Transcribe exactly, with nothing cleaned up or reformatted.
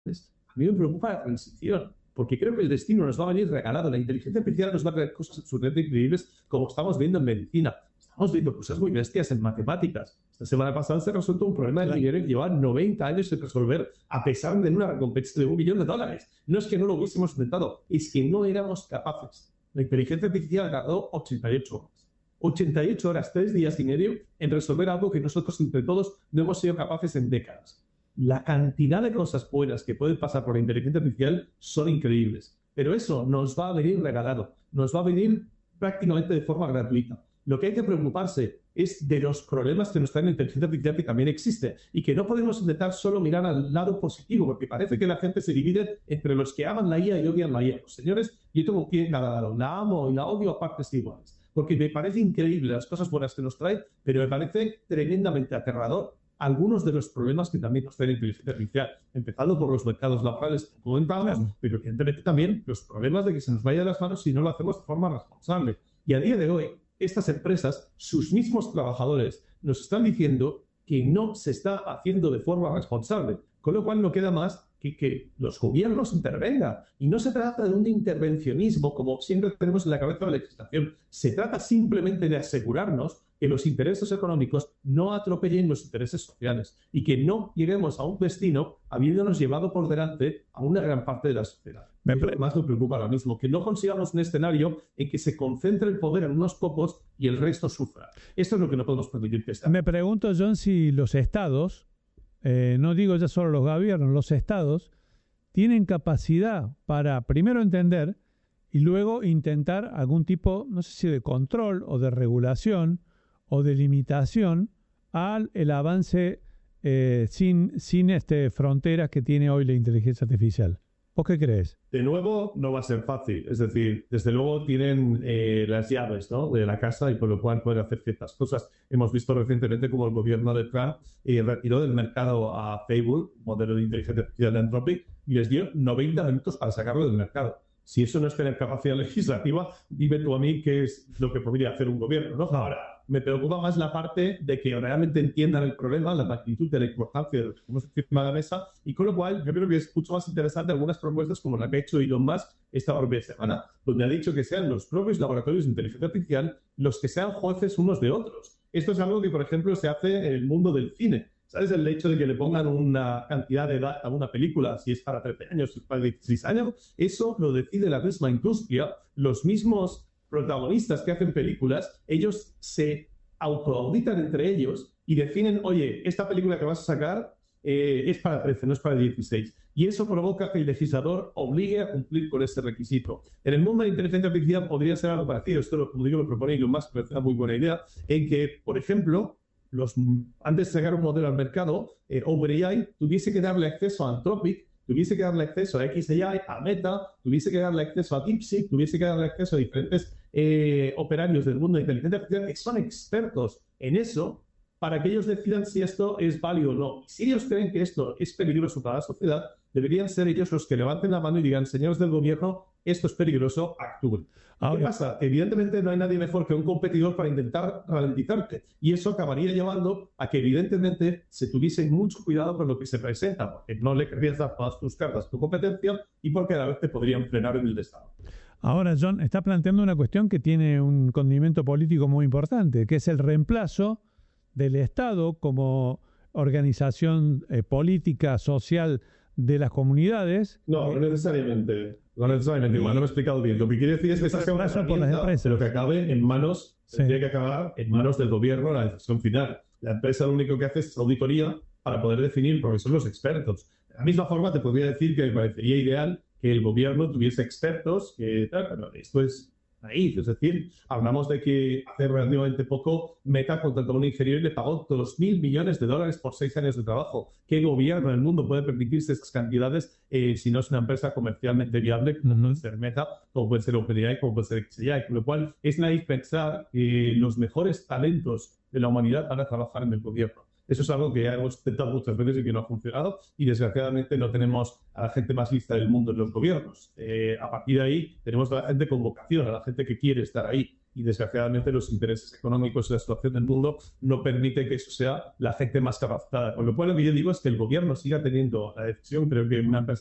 A mí me preocupa la transición, porque creo que el destino nos va a venir regalado. La inteligencia artificial nos va a traer cosas absolutamente increíbles, como estamos viendo en medicina. Estamos viendo cosas muy bestias en matemáticas. Esta semana pasada se resuelto un problema de dinero que lleva noventa años en resolver, a pesar de una recompensa de un millón de dólares. No es que no lo hubiésemos intentado, es que no éramos capaces. La inteligencia artificial tardó ochenta y ocho horas. ochenta y ocho horas, tres días y medio, en resolver algo que nosotros entre todos no hemos sido capaces en décadas. La cantidad de cosas buenas que pueden pasar por la inteligencia artificial son increíbles. Pero eso nos va a venir regalado, nos va a venir prácticamente de forma gratuita. Lo que hay que preocuparse es de los problemas que nos trae la inteligencia artificial, que también existe, y que no podemos intentar solo mirar al lado positivo, porque parece que la gente se divide entre los que aman la I A y odian la I A. Pues, señores, yo tengo que nada, la amo y la odio a partes iguales, porque me parece increíble las cosas buenas que nos trae, pero me parece tremendamente aterrador algunos de los problemas que también nos trae la inteligencia artificial, empezando por los mercados laborales, como comentábamos, pero evidentemente también los problemas de que se nos vaya de las manos si no lo hacemos de forma responsable. Y a día de hoy, estas empresas, sus mismos trabajadores, nos están diciendo que no se está haciendo de forma responsable, con lo cual no queda más que que los gobiernos intervengan. Y no se trata de un intervencionismo, como siempre tenemos en la cabeza de la legislación. Se trata simplemente de asegurarnos que los intereses económicos no atropellen los intereses sociales y que no lleguemos a un destino habiéndonos llevado por delante a una gran parte de la sociedad. Me pre- más me preocupa ahora mismo que no consigamos un escenario en que se concentre el poder en unos pocos y el resto sufra. Esto es lo que no podemos permitir que sea. Me pregunto, John, si los estados, eh, no digo ya solo los gobiernos, los estados, tienen capacidad para primero entender y luego intentar algún tipo, no sé si de control o de regulación o de limitación al el avance eh, sin, sin este, fronteras que tiene hoy la inteligencia artificial. ¿Vos qué crees? De nuevo, no va a ser fácil. Es decir, desde luego tienen eh, las llaves, ¿no?, de la casa y por lo cual pueden hacer ciertas cosas. Hemos visto recientemente cómo el gobierno de Trump eh, retiró del mercado a Facebook, modelo de inteligencia artificial de Anthropic, y les dio noventa minutos para sacarlo del mercado. Si eso no es tener capacidad legislativa, dime tú a mí qué es lo que podría hacer un gobierno, ¿no? Ahora, me preocupa más la parte de que realmente entiendan el problema, la magnitud de la importancia de lo que hemos encima de la mesa, y con lo cual yo creo que es mucho más interesante algunas propuestas como la que ha hecho Elon Musk esta propia semana, donde ha dicho que sean los propios laboratorios de inteligencia artificial los que sean jueces unos de otros. Esto es algo que, por ejemplo, se hace en el mundo del cine. ¿Sabes? El hecho de que le pongan una cantidad de edad a una película, si es para trece años, si es para dieciséis años, eso lo decide la misma industria. Los mismos protagonistas que hacen películas, ellos se autoauditan entre ellos y definen, oye, esta película que vas a sacar eh, es para trece, no es para dieciséis. Y eso provoca que el legislador obligue a cumplir con ese requisito. En el mundo de la inteligencia artificial podría ser algo parecido. Esto lo, como digo, lo propone Elon Musk, me parece una muy buena idea, en que, por ejemplo, Los, antes de sacar un modelo al mercado, eh, OpenAI tuviese que darle acceso a Anthropic, tuviese que darle acceso a X A I, a Meta, tuviese que darle acceso a DeepSeek, tuviese que darle acceso a diferentes eh, operarios del mundo de inteligencia artificial que son expertos en eso, para que ellos decidan si esto es válido o no. Si ellos creen que esto es peligroso para la sociedad, deberían ser ellos los que levanten la mano y digan, señores del gobierno, esto es peligroso, actúen. Ahora, ¿Qué pasa? Evidentemente no hay nadie mejor que un competidor para intentar ralentizarte. Y eso acabaría llevando a que evidentemente se tuviese mucho cuidado con lo que se presenta, porque no le querrías dar todas tus cartas a tu competencia y porque a la vez te podrían frenar en el Estado. Ahora, John, está planteando una cuestión que tiene un condimento político muy importante, que es el reemplazo del Estado como organización eh, política, social de las comunidades. No, no necesariamente. No necesariamente, igual no me he explicado bien. Lo que quiere decir es que esa sea una por las empresas. Pero que acabe en manos, Sí. tendría que acabar en manos del gobierno la decisión final. La empresa lo único que hace es auditoría para poder definir, porque son los expertos. De la misma forma te podría decir que me parecería ideal que el gobierno tuviese expertos, que tal, pero esto es ahí. Es decir, hablamos de que hace relativamente poco Meta contrató a un ingeniero y le pagó dos mil millones de dólares por seis años de trabajo. ¿Qué gobierno en el mundo puede permitirse esas cantidades eh, si no es una empresa comercialmente viable como puede ser Meta, como puede ser OpenAI, como puede ser X A I? Con lo cual es naive pensar que los mejores talentos de la humanidad van a trabajar en el gobierno. Eso es algo que ya hemos intentado muchas veces y que no ha funcionado, y desgraciadamente no tenemos a la gente más lista del mundo en los gobiernos. Eh, a partir de ahí tenemos a la gente con vocación, a la gente que quiere estar ahí. y desgraciadamente los intereses económicos y la situación del mundo no permite que eso sea la gente más capacitada. Con lo cual lo que yo digo es que el gobierno siga teniendo la decisión, creo que una